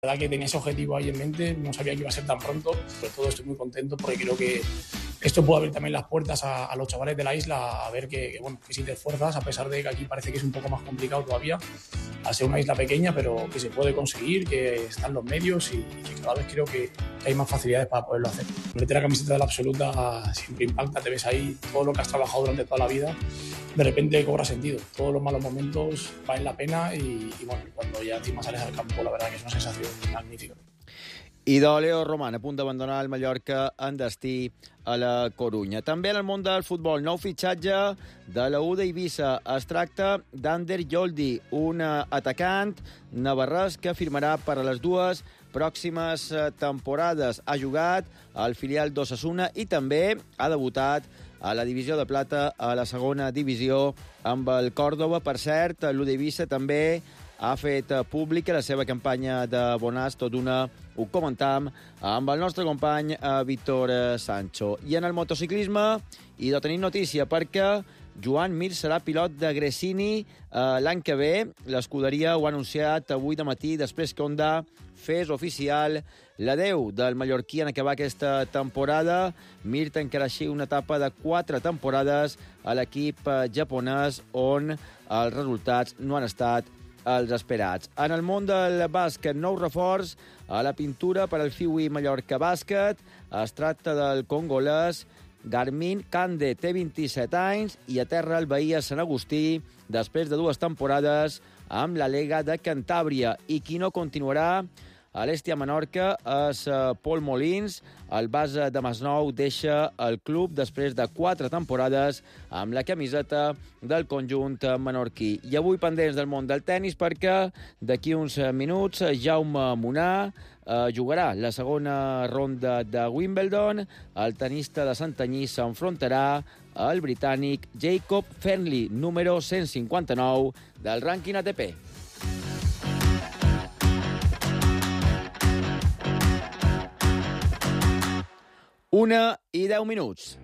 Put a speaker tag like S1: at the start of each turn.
S1: La verdad que tenía ese objetivo ahí en mente, no sabía que iba a ser tan pronto, sobre todo estoy muy contento porque creo que esto puede abrir también las puertas a los chavales de la isla a ver que si te esfuerzas, a pesar de que aquí parece que es un poco más complicado todavía, al ser una isla pequeña, pero que se puede conseguir, que están los medios y que cada vez creo que hay más facilidades para poderlo hacer. Ponerte la camiseta de la absoluta siempre impacta, te ves ahí todo lo que has trabajado durante toda la vida, de repente cobra sentido. Todos los malos momentos valen la pena y bueno, cuando ya encima sales al campo, la verdad que es una sensación magnífica.
S2: I de Leo Roman, a punt d'abandonar el Mallorca en destí a la Corunya. També en el món del futbol, nou fitxatge de la U d'Eivissa. Es tracta d'Ander Yoldi, un atacant navarrès que firmarà per a les dues pròximes temporades. Ha jugat al filial d'Osasuna i també ha debutat a la divisió de plata a la segona divisió amb el Còrdova. Per cert, l'U d'Eivissa també ha fet pública la seva campanya de bonàs, tot d'una ho comentàvem amb el nostre company Víctor Sancho. I en el motociclisme, i de tenir notícia, perquè Joan Mir serà pilot de Gresini l'any que ve. L'escuderia ho ha anunciat avui de matí, després que Honda fes oficial l'adeu del mallorquí en acabar aquesta temporada. Mir tancarà així una etapa de 4 temporades a l'equip japonès, on els resultats no han estat els esperats. En el món del bàsquet, nou reforç a la pintura per al Fiui Mallorca Bàsquet. Es tracta del congolès Garmin Kande, té 27 anys i aterra al Bahia Sant Agustí després de 2 temporades amb la Lega de Cantàbria. I qui no continuarà a l'Estia Menorca és Pol Molins. El base de Masnou deixa el club després de 4 temporades amb la camiseta del conjunt menorquí. I avui pendents del món del tennis, perquè d'aquí uns minuts Jaume Munà jugarà la segona ronda de Wimbledon. El tenista de Santanyí s'enfrontarà al britànic Jacob Fernley, número 159 del rànquing ATP. 1:10.